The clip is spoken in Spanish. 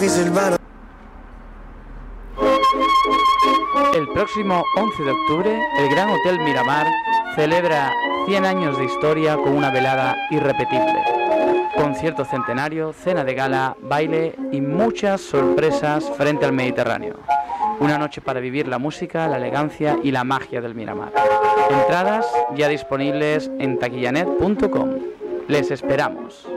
El próximo 11 de octubre, el Gran Hotel Miramar celebra 100 años de historia con una velada irrepetible. Concierto centenario, cena de gala, baile y muchas sorpresas frente al Mediterráneo. Una noche para vivir la música, la elegancia y la magia del Miramar. Entradas ya disponibles en taquillanet.com. Les esperamos.